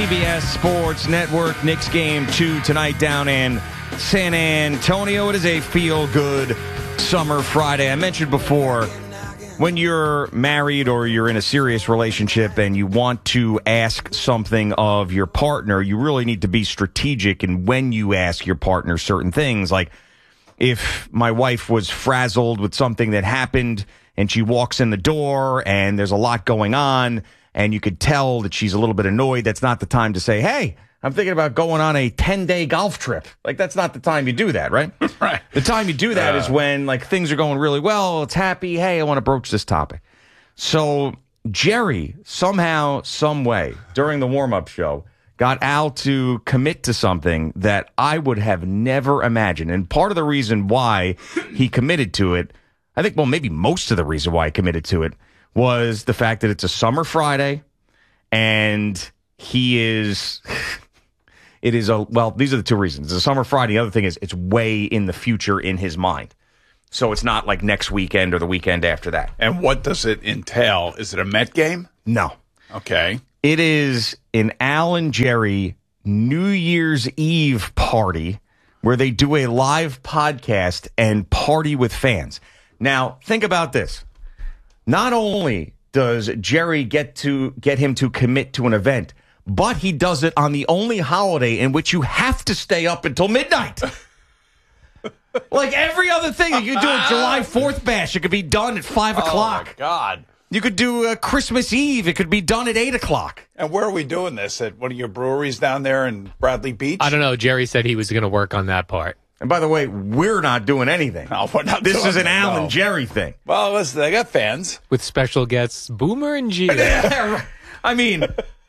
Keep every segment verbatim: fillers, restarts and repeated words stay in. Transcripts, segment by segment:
B S Sports Network. Knicks game two tonight down in San Antonio. It is a feel-good summer Friday. I mentioned before, when you're married or you're in a serious relationship and you want to ask something of your partner, you really need to be strategic in when you ask your partner certain things. Like, if my wife was frazzled with something that happened and she walks in the door and there's a lot going on and you could tell that she's a little bit annoyed, that's not the time to say, hey, I'm thinking about going on a ten-day golf trip. Like, that's not the time you do that, right? Right. The time you do that uh, is when, like, things are going really well. It's happy. Hey, I want to broach this topic. So Jerry, somehow, some way, during the warm-up show, got Al to commit to something that I would have never imagined. And part of the reason why he committed to it, I think, well, maybe most of the reason why he committed to it, was the fact that it's a summer Friday, and he is... It is a, well, these are the two reasons. It's a summer Friday. The other thing is it's way in the future in his mind. So it's not like next weekend or the weekend after that. And what does it entail? Is it a Met game? No. Okay. It is an Al and Jerry New Year's Eve party where they do a live podcast and party with fans. Now, think about this. Not only does Jerry get to get him to commit to an event, but he does it on the only holiday in which you have to stay up until midnight. Like every other thing. You could do a July fourth bash. It could be done at five o'clock. Oh, my God. You could do a Christmas Eve. It could be done at eight o'clock. And where are we doing this? At one of your breweries down there in Bradley Beach? I don't know. Jerry said he was going to work on that part. And by the way, we're not doing anything. No, we're not this doing is an that, Al no. and Jerry thing. Well, listen, they got fans. With special guests Boomer and G. I mean...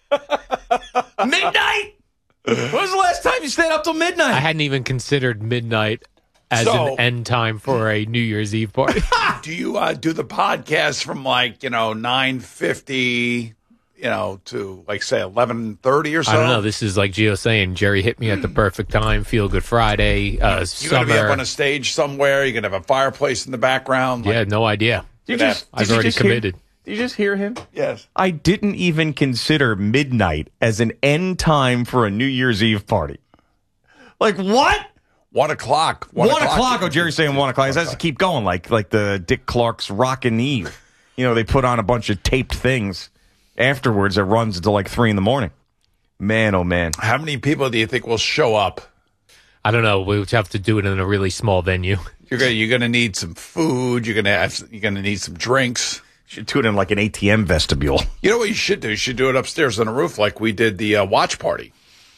Midnight? When was the last time you stayed up till midnight? I hadn't even considered midnight as So- an end time for a New Year's Eve party. Do you uh, do the podcast from like, you know, nine fifty, you know, to like, say, eleven thirty or so? I don't know. This is like Gio saying, Jerry hit me at the perfect time. Feel Good Friday. Uh, You're going to be up summer. on a stage somewhere. You're going to have a fireplace in the background. Like, Yeah, no idea. Did you Did just, I've did you already just hear- committed. Did you just hear him? Yes. I didn't even consider midnight as an end time for a New Year's Eve party. Like, what? One o'clock. One, one o'clock. Oh, Jerry's saying one o'clock. It has to keep going, like like the Dick Clark's Rockin' Eve. You know, they put on a bunch of taped things afterwards that runs until like three in the morning. Man, oh, man. How many people do you think will show up? I don't know. We'll have to do it in a really small venue. You're gonna you're gonna need some food. You're gonna have you're gonna need some drinks. Should do it in like an A T M vestibule. You know what you should do? You should do it upstairs on the roof like we did the uh, watch party.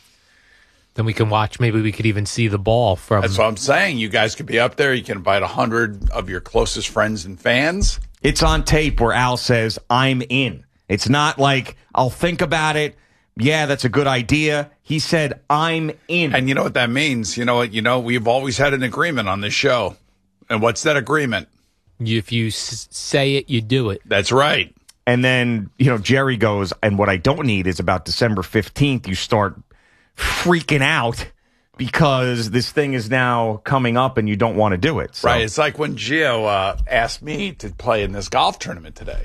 Then we can watch. Maybe we could even see the ball from. That's what I'm saying. You guys could be up there. You can invite a hundred of your closest friends and fans. It's on tape where Al says, I'm in. It's not like, I'll think about it. Yeah, that's a good idea. He said, I'm in. And you know what that means? You know what? You know, we've always had an agreement on this show. And what's that agreement? If you s- say it, you do it. That's right. And then, you know, Jerry goes, and what I don't need is about December fifteenth, you start freaking out because this thing is now coming up and you don't want to do it. So. Right. It's like when Gio uh, asked me to play in this golf tournament today.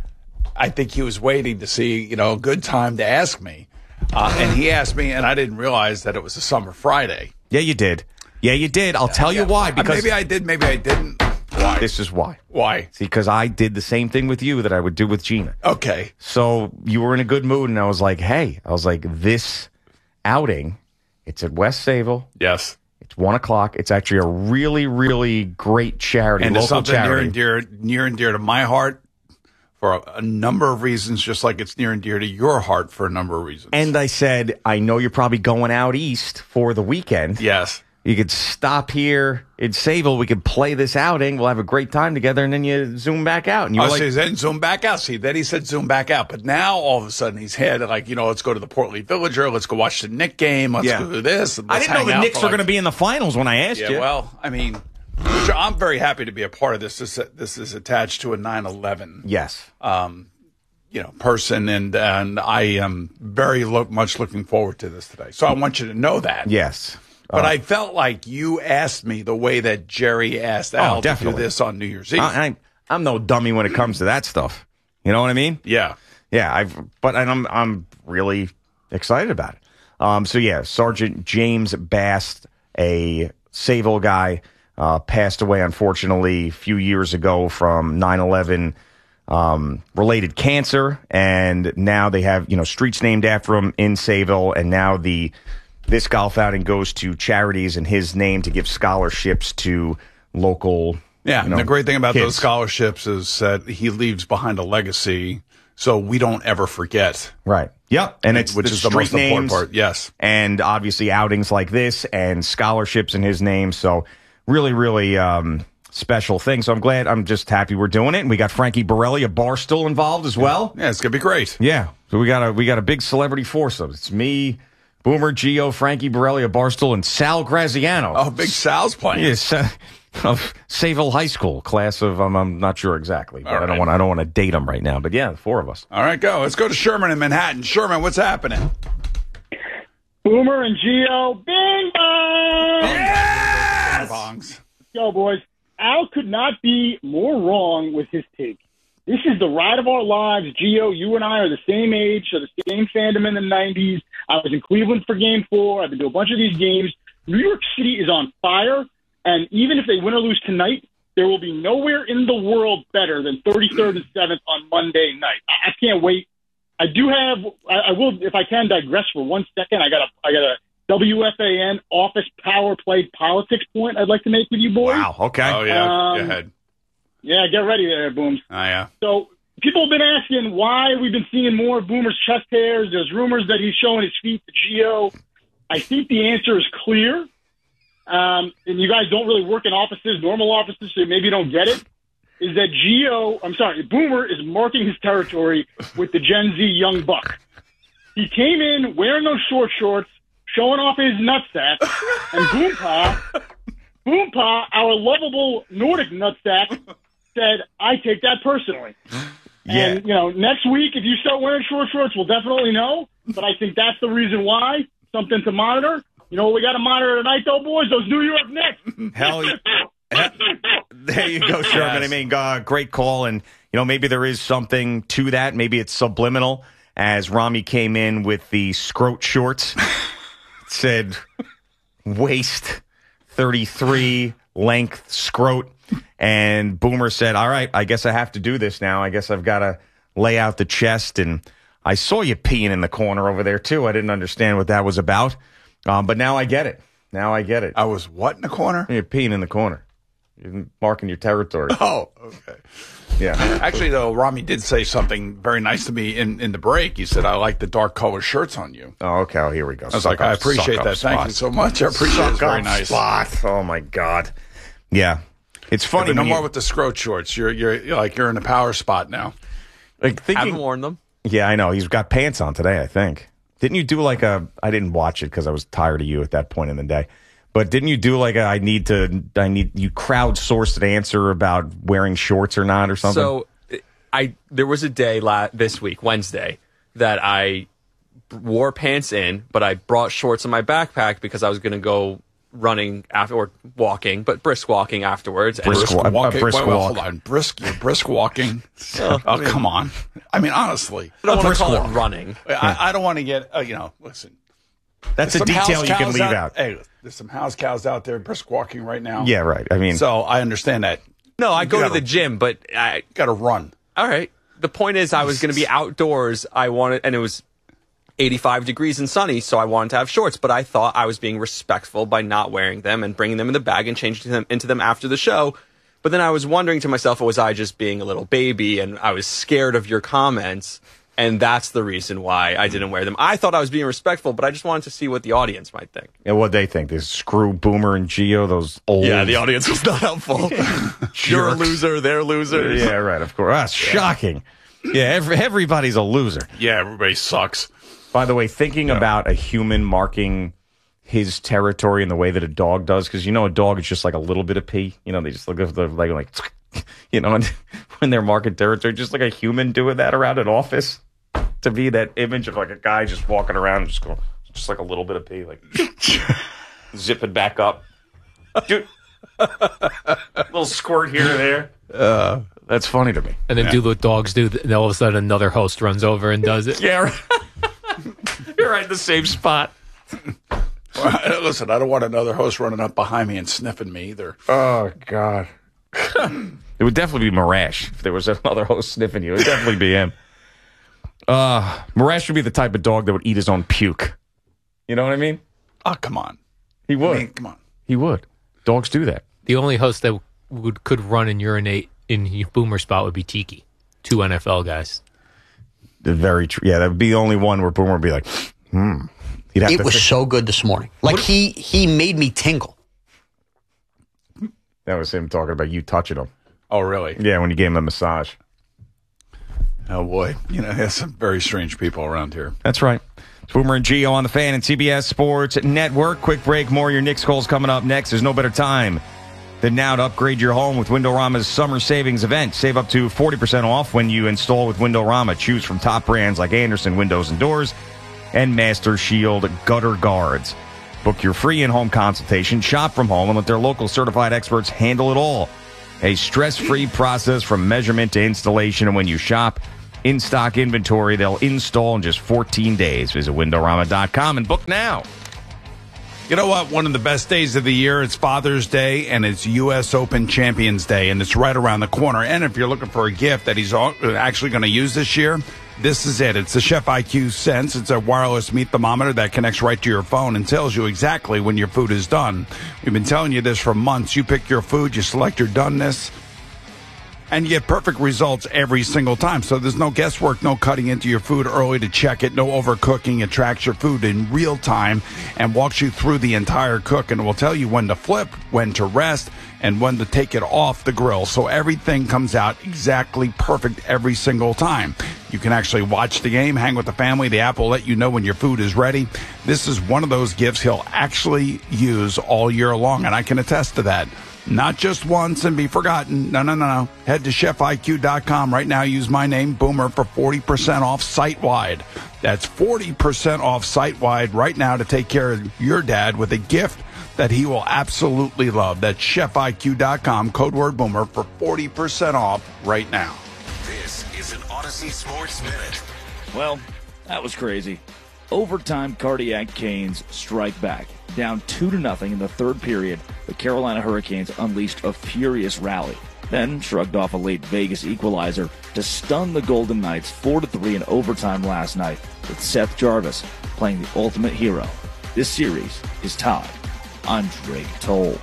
I think he was waiting to see, you know, a good time to ask me. Uh, and he asked me, and I didn't realize that it was a summer Friday. Yeah, you did. Yeah, you did. I'll tell Yeah. you why. Uh, Because maybe I did, maybe I didn't. Why? This is why. Why? See, because I did the same thing with you that I would do with Gina. Okay. So you were in a good mood, and I was like, hey, I was like, this outing, it's at West Sayville. Yes. It's one o'clock. It's actually a really, really great charity, And it's local something near charity. and dear, near and dear to my heart for a, a number of reasons, just like it's near and dear to your heart for a number of reasons. And I said, I know you're probably going out east for the weekend. yes. You could stop here in Sayville. We could play this outing. We'll have a great time together, and then you zoom back out. And you I were oh, like, so then zoom back out. See, then he said zoom back out. But now all of a sudden he's had like, you know, let's go to the Portland Villager. Let's go watch the Knick game. Let's Yeah. go do this. I didn't know the Knicks were like, going to be in the finals when I asked Yeah, you. well, I mean, I'm very happy to be a part of this. This, this is attached to a nine eleven. Yes. Um, you know, person, and and I am very lo- much looking forward to this today. So I want you to know that. Yes. But Uh, I felt like you asked me the way that Jerry asked Al to do definitely. this on New Year's Eve. I, I, I'm no dummy when it comes to that stuff. You know what I mean? yeah. Yeah. I've, but and I'm, I'm really excited about it. Um, so, yeah, Sergeant James Bast, a Sayville guy, uh, passed away, unfortunately, a few years ago from nine eleven um, related cancer. And now they have, you know, streets named after him in Sayville. And now the this golf outing goes to charities in his name to give scholarships to local Yeah, you know, and the great thing about kids. those scholarships is that he leaves behind a legacy, so we don't ever forget. Right. Yep. And it's which the is the street most important names, part. Yes. and obviously outings like this and scholarships in his name. So really, really um, special thing. So I'm glad. I'm just happy we're doing it. And we got Frankie Borelli of Barstool involved as well. Yeah, it's gonna be great. Yeah. So we got a we got a big celebrity foursome. It's me, Boomer, Gio, Frankie Borelli of Barstool, and Sal Graziano. Oh, Big Sal's playing. Yes. Uh, of Sayville High School class of um, I'm not sure exactly, but All I don't right. want I don't want to date him right now. But yeah, the four of us. All right, go. Let's go to Sherman in Manhattan. Sherman, what's happening? Boomer and Gio, bing bong! Yes! Bongs. Go, boys. Al could not be more wrong with his take. This is the ride of our lives. Gio, you and I are the same age, so the same fandom in the nineties. I was in Cleveland for Game four. I've been to a bunch of these games. New York City is on fire, and even if they win or lose tonight, there will be nowhere in the world better than thirty-third and seventh on Monday night. I, I can't wait. I do have, I, I will, if I can digress for one second, I got a, I got a W F A N office power play politics point I'd like to make with you boys. Wow. Okay. Oh, yeah. Um, Go ahead. Yeah, get ready there, Booms. Oh, yeah. So people have been asking why we've been seeing more of Boomer's chest hairs. There's rumors that he's showing his feet to Gio. I think the answer is clear. Um, and you guys don't really work in offices, normal offices, so maybe you don't get it. Is that Gio, I'm sorry, Boomer is marking his territory with the Gen Z young buck. He came in wearing those short shorts, showing off his nutsack, and Boompa, Boompa, our lovable Nordic nutsack, said, I take that personally. Yeah. And, you know, next week, if you start wearing short shorts, we'll definitely know. But I think that's the reason why. Something to monitor. You know what we got to monitor tonight, though, boys? Those New York Knicks. Hell yeah. There you go, Sherman. Yes. I mean, uh, great call. And, you know, maybe there is something to that. Maybe it's subliminal. As Rami came in with the scrote shorts, it said waist thirty-three, length scrote. And Boomer said, all right, I guess I have to do this now. I guess I've got to lay out the chest. And I saw you peeing in the corner over there, too. I didn't understand what that was about. Um, but now I get it. Now I get it. I was what in the corner? You're peeing in the corner. You're marking your territory. Oh, okay. Yeah. Actually, though, Rami did say something very nice to me in, in the break. He said, I like the dark color shirts on you. Oh, okay. Oh, here we go. I was like, I appreciate that. Thank you so much. I appreciate it. It's very nice. Spot. Oh, my God. Yeah. It's funny. But no when more you- with the scrote shorts. You're, you're, you're like, you're in a power spot now. like I thinking. haven't worn them. Yeah, I know. He's got pants on today, I think. Didn't you do like a, I didn't watch it because I was tired of you at that point in the day. But didn't you do like a, I need to, I need, you crowdsourced an answer about wearing shorts or not or something? So, I there was a day la- this week, Wednesday, that I wore pants in, but I brought shorts in my backpack because I was going to go running after or walking, but brisk walking afterwards. And Brisk wa- a walking. brisk wait, wait, walk. hold on. Brisk, you're brisk walking. oh, come on. I mean, honestly. I don't want to brisk call walk. it running. I, I don't want to get, uh, you know, listen. That's a There's some detail house you can cows leave out, out. Hey, there's some house cows out there brisk walking right now. Yeah, right. I mean, So I understand that. No, I go to gotta- the gym, but I, Got to run. all right. The point is, I was going to be outdoors. I wanted, and it was eighty-five degrees and sunny, so I wanted to have shorts. But I thought I was being respectful by not wearing them and bringing them in the bag and changing them into them after the show. But then I was wondering to myself, was I just being a little baby? And I was scared of your comments, and that's the reason why I didn't wear them. I thought I was being respectful, but I just wanted to see what the audience might think. and what they think? They screw Boomer and Gio, those old. audience was not helpful. You're a Jerks. loser. They're losers. Yeah, right. Of course. That's shocking. Yeah, every, everybody's a loser. Yeah, everybody sucks. By the way, thinking about a human marking his territory in the way that a dog does, because you know a dog is just like a little bit of pee. You know, they just look at the like, like you know, and when they're marking territory, just like a human doing that around an office. To be that image of like a guy just walking around and just going, just like a little bit of pee, like zip it back up. Dude, little squirt here and there. Uh, that's funny to me. And then do what dogs do. And all of a sudden, another host runs over and does it. Yeah, right. right in the same spot. Listen, I don't want another host running up behind me and sniffing me either. Oh, God. It would definitely be Marash if there was another host sniffing you. It would definitely be him. Uh, Marash would be the type of dog that would eat his own puke. You know what I mean? Oh, come on. He would. I mean, come on. He would. Dogs do that. The only host that would could run and urinate in Boomer spot would be Tiki. Two N F L guys. Very true. Yeah, that would be the only one where Boomer would be like, hmm. He'd have It to was think- so good this morning. Like, he he made me tingle. That was him talking about you touching him. Oh, really? Yeah, when you gave him the massage. Oh, boy. You know, there's some very strange people around here. That's right. It's Boomer and Gio on the Fan and C B S Sports Network. Quick break. More of your Knicks calls coming up next. There's no better time than now to upgrade your home with Windorama's summer savings event. Save up to forty percent off when you install with Windorama. Choose from top brands like Anderson Windows and Doors and Master Shield Gutter Guards. Book your free in-home consultation, shop from home, and let their local certified experts handle it all. A stress-free process from measurement to installation, and when you shop in-stock inventory, they'll install in just fourteen days. Visit Windorama dot com and book now. You know what? One of the best days of the year, it's Father's Day, and it's U S Open Champions Day, and it's right around the corner. And if you're looking for a gift that he's actually going to use this year, this is it. It's the Chef I Q Sense. It's a wireless meat thermometer that connects right to your phone and tells you exactly when your food is done. We've been telling you this for months. You pick your food, you select your doneness, and you get perfect results every single time. So there's no guesswork, no cutting into your food early to check it, no overcooking. It tracks your food in real time and walks you through the entire cook, and it will tell you when to flip, when to rest, and when to take it off the grill. So everything comes out exactly perfect every single time. You can actually watch the game, hang with the family. The app will let you know when your food is ready. This is one of those gifts he'll actually use all year long, and I can attest to that. Not just once and be forgotten. No, no, no, no. Head to chef I Q dot com right now. Use my name, Boomer, for forty percent off site-wide. That's forty percent off site-wide right now to take care of your dad with a gift that he will absolutely love. That's chef I Q dot com, code word Boomer, for forty percent off right now. This is an Odyssey Sports Minute. Well, that was crazy. Overtime cardiac Canes strike back. Down two to nothing in the third period, the Carolina Hurricanes unleashed a furious rally, then shrugged off a late Vegas equalizer to stun the Golden Knights four to three in overtime last night, with Seth Jarvis playing the ultimate hero. This series is tied on Drake Toll.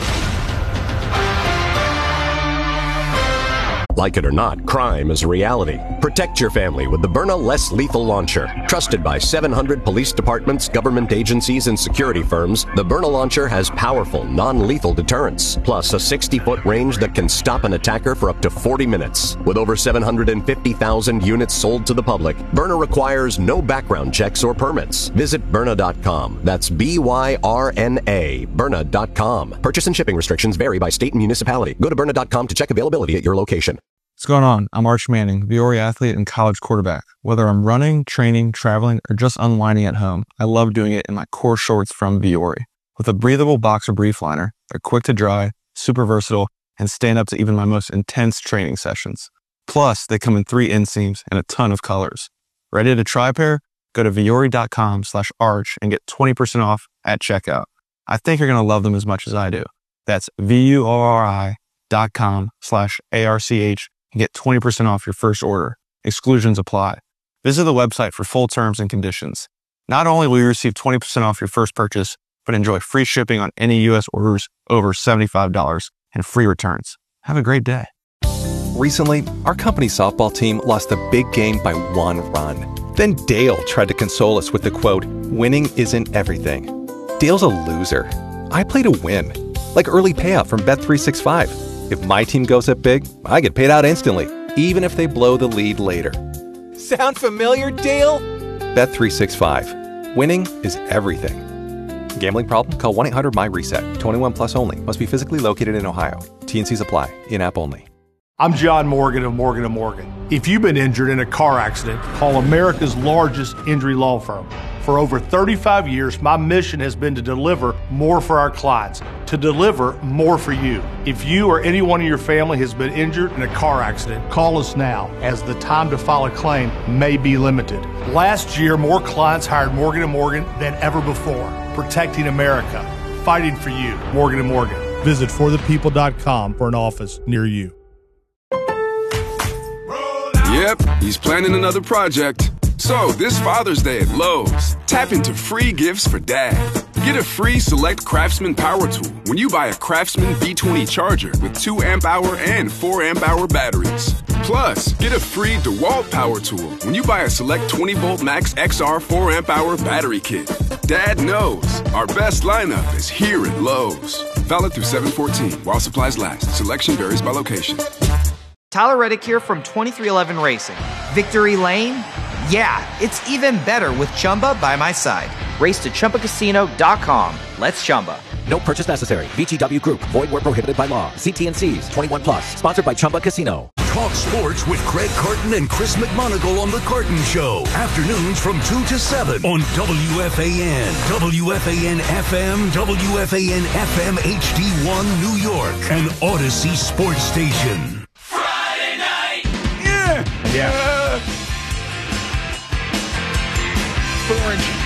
Like it or not, crime is a reality. Protect your family with the Byrna Less Lethal Launcher. Trusted by seven hundred police departments, government agencies, and security firms, the Byrna Launcher has powerful, non-lethal deterrence, plus a sixty-foot range that can stop an attacker for up to forty minutes. With over seven hundred fifty thousand units sold to the public, Byrna requires no background checks or permits. Visit Byrna dot com. That's B Y R N A, Byrna dot com. Purchase and shipping restrictions vary by state and municipality. Go to Byrna dot com to check availability at your location. What's going on? I'm Arch Manning, Viore athlete and college quarterback. Whether I'm running, training, traveling, or just unwinding at home, I love doing it in my core shorts from Viore. With a breathable boxer brief liner, they're quick to dry, super versatile, and stand up to even my most intense training sessions. Plus, they come in three inseams and a ton of colors. Ready to try a pair? Go to Viore dot com slash arch and get twenty percent off at checkout. I think you're going to love them as much as I do. That's V U O R I dot com slash A R C H and get twenty percent off your first order. Exclusions apply. Visit the website for full terms and conditions. Not only will you receive twenty percent off your first purchase, but enjoy free shipping on any U S orders over seventy-five dollars and free returns. Have a great day. Recently, our company's softball team lost a big game by one run. Then Dale tried to console us with the quote, "Winning isn't everything." Dale's a loser. I play to win, like early payout from Bet three sixty-five. If my team goes up big, I get paid out instantly, even if they blow the lead later. Sound familiar, Dale? Bet three sixty-five. Winning is everything. Gambling problem? Call one eight hundred M Y reset. twenty-one plus only. Must be physically located in Ohio. T and C's apply. In-app only. I'm John Morgan of Morgan and Morgan. If you've been injured in a car accident, call America's largest injury law firm. For over thirty-five years, my mission has been to deliver more for our clients, to deliver more for you. If you or anyone in your family has been injured in a car accident, call us now, as the time to file a claim may be limited. Last year, more clients hired Morgan and Morgan than ever before, protecting America, fighting for you. Morgan and Morgan. Visit for the people dot com for an office near you. Yep, he's planning another project. So, this Father's Day at Lowe's, tap into free gifts for Dad. Get a free Select Craftsman power tool when you buy a Craftsman B twenty charger with two amp hour and four amp hour batteries. Plus, get a free DeWalt power tool when you buy a Select twenty volt Max X R four amp hour battery kit. Dad knows our best lineup is here at Lowe's. Valid through seven fourteen while supplies last. Selection varies by location. Tyler Reddick here from twenty-three eleven Racing. Victory Lane? Yeah, it's even better with Chumba by my side. Race to Chumba Casino dot com. Let's Chumba. No purchase necessary. V G W Group. Void where prohibited by law. See T and C's. twenty-one plus. Sponsored by Chumba Casino. Talk sports with Craig Carton and Chris McMonagle on The Carton Show. Afternoons from two to seven on W F A N. W F A N F M, W F A N F M H D one New York. An Odyssey sports station. Friday night. Yeah. Yeah. Four inch